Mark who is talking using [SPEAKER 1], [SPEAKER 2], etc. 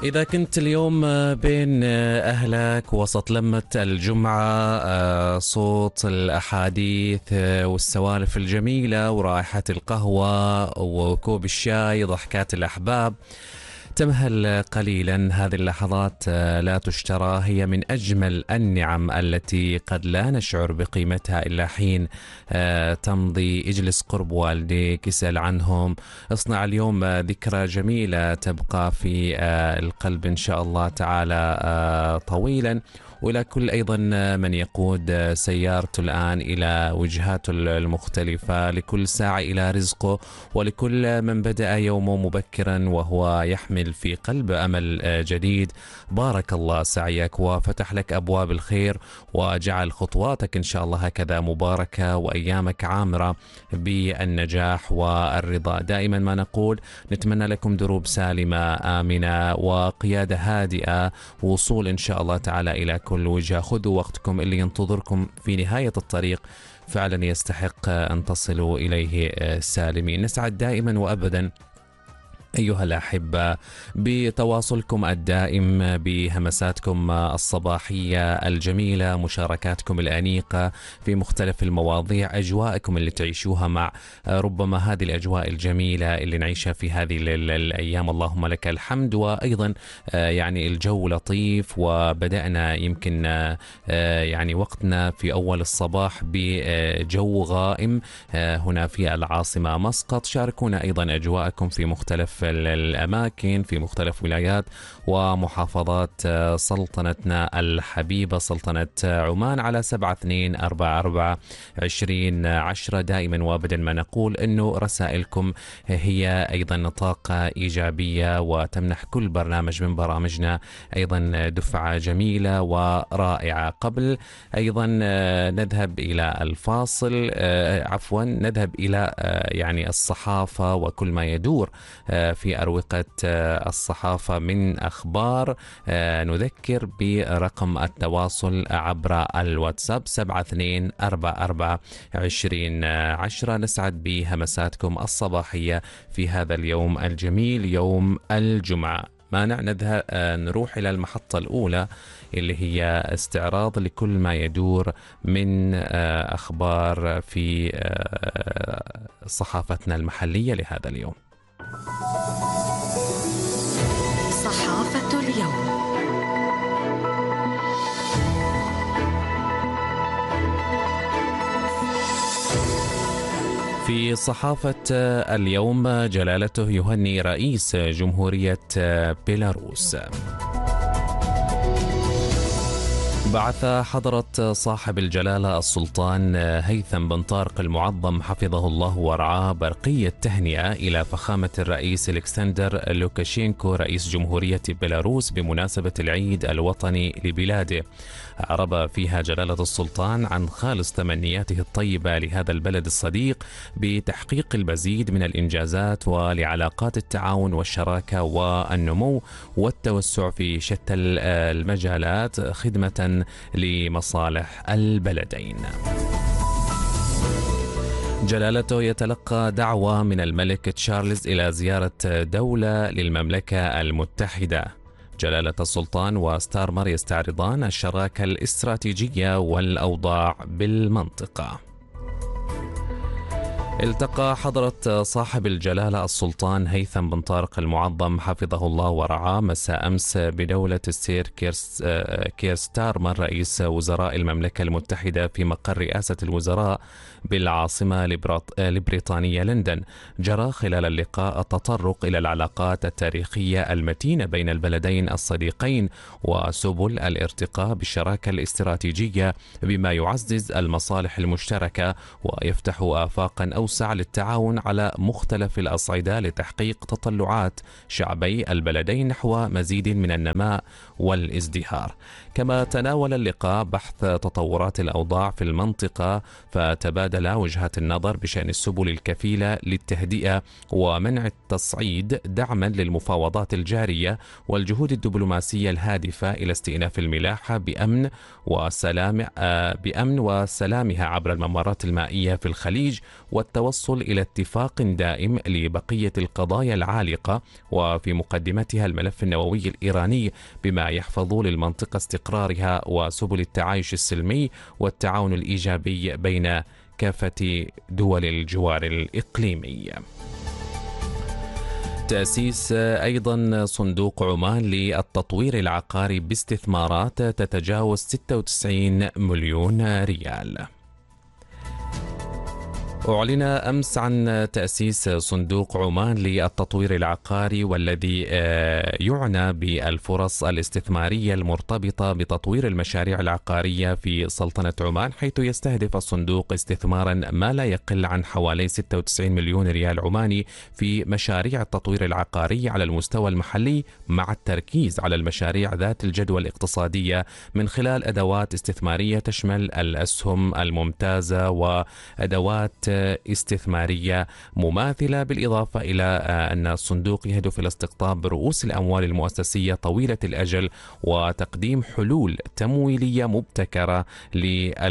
[SPEAKER 1] إذا كنت اليوم بين أهلك وسط لمة الجمعة، صوت الأحاديث والسوالف الجميلة ورائحة القهوة وكوب الشاي ضحكات الأحباب، تمهل قليلا. هذه اللحظات لا تشترى، هي من أجمل النعم التي قد لا نشعر بقيمتها إلا حين تمضي. اجلس قرب والديك، اسأل عنهم، اصنع اليوم ذكرى جميلة تبقى في القلب إن شاء الله تعالى طويلا. وإلى كل أيضا من يقود سيارته الآن إلى وجهاته المختلفة، لكل ساعة إلى رزقه، ولكل من بدأ يومه مبكرا وهو يحمل في قلب أمل جديد، بارك الله سعيك وفتح لك أبواب الخير وجعل خطواتك إن شاء الله هكذا مباركة وأيامك عامرة بالنجاح والرضا. دائما ما نقول نتمنى لكم دروب سالمة آمنة وقيادة هادئة، وصول إن شاء الله تعالى إلى كل وجهة. خذوا وقتكم، اللي ينتظركم في نهاية الطريق فعلا يستحق أن تصلوا إليه سالمين. نسعد دائما وأبدا أيها الأحبة بتواصلكم الدائم، بهمساتكم الصباحية الجميلة، مشاركاتكم الأنيقة في مختلف المواضيع، أجواءكم اللي تعيشوها مع ربما هذه الأجواء الجميلة اللي نعيشها في هذه الأيام. اللهم لك الحمد. وأيضا يعني الجو لطيف، وبدأنا يمكن يعني وقتنا في أول الصباح بجو غائم هنا في العاصمة مسقط. شاركونا أيضا أجواءكم في مختلف الأماكن في مختلف ولايات ومحافظات سلطنتنا الحبيبة سلطنة عمان على 72442010. دائما وابدا ما نقول أنه رسائلكم هي أيضا طاقة إيجابية وتمنح كل برنامج من برامجنا أيضا دفعة جميلة ورائعة. قبل أيضا نذهب إلى الفاصل، عفوا نذهب إلى يعني الصحافة وكل ما يدور في أروقة الصحافة من أخبار. نذكر برقم التواصل عبر الواتساب 72442010. نسعد بهمساتكم الصباحية في هذا اليوم الجميل، يوم الجمعة. مانع نذهب نروح إلى المحطة الأولى اللي هي استعراض لكل ما يدور من أخبار في صحافتنا المحلية لهذا اليوم.
[SPEAKER 2] صحافة اليوم.
[SPEAKER 1] في صحافة اليوم، جلالته يهني رئيس جمهورية بيلاروس. بعث حضرة صاحب الجلالة السلطان هيثم بن طارق المعظم حفظه الله ورعاه برقية تهنئة إلى فخامة الرئيس ألكسندر لوكاشينكو رئيس جمهورية بيلاروس بمناسبة العيد الوطني لبلاده. عرب فيها جلالة السلطان عن خالص تمنياته الطيبة لهذا البلد الصديق بتحقيق المزيد من الإنجازات ولعلاقات التعاون والشراكة والنمو والتوسع في شتى المجالات خدمة لمصالح البلدين. جلالته يتلقى دعوة من الملك تشارلز إلى زيارة دولة للمملكة المتحدة. جلالة السلطان وستارمر يستعرضان الشراكة الاستراتيجية والأوضاع بالمنطقة. التقى حضرة صاحب الجلالة السلطان هيثم بن طارق المعظم حفظه الله ورعاه مساء أمس بدولة السير كير ستارمر رئيس وزراء المملكة المتحدة في مقر رئاسة الوزراء بالعاصمة البريطانية لندن. جرى خلال اللقاء التطرق إلى العلاقات التاريخية المتينة بين البلدين الصديقين وسبل الارتقاء بالشراكة الاستراتيجية بما يعزز المصالح المشتركة ويفتح آفاقا أوسع للتعاون على مختلف الأصعدة لتحقيق تطلعات شعبي البلدين نحو مزيد من النماء والازدهار. كما تناول اللقاء بحث تطورات الأوضاع في المنطقة، فتبادل وجهات النظر بشأن السبل الكفيلة للتهدئة ومنع التصعيد دعما للمفاوضات الجارية والجهود الدبلوماسية الهادفة إلى استئناف الملاحة بأمن وسلامها عبر الممرات المائية في الخليج التوصل إلى اتفاق دائم لبقية القضايا العالقة، وفي مقدمتها الملف النووي الإيراني، بما يحفظ للمنطقة استقرارها وسبل التعايش السلمي والتعاون الإيجابي بين كافة دول الجوار الإقليمي. تأسيس أيضا صندوق عمان للتطوير العقاري باستثمارات تتجاوز 96 مليون ريال. أعلن أمس عن تأسيس صندوق عمان للتطوير العقاري، والذي يعنى بالفرص الاستثمارية المرتبطة بتطوير المشاريع العقارية في سلطنة عمان، حيث يستهدف الصندوق استثمارا ما لا يقل عن حوالي 96 مليون ريال عماني في مشاريع التطوير العقاري على المستوى المحلي، مع التركيز على المشاريع ذات الجدوى الاقتصادية من خلال أدوات استثمارية تشمل الأسهم الممتازة وأدوات استثمارية مماثلة، بالإضافة إلى أن الصندوق يهدف إلى استقطاب رؤوس الأموال المؤسسية طويلة الأجل وتقديم حلول تمويلية مبتكرة